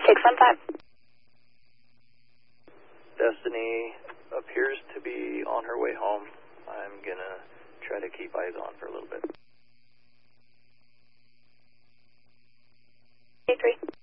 615. Destiny appears to be on her way home. I'm going to try to keep eyes on for a little bit. A3.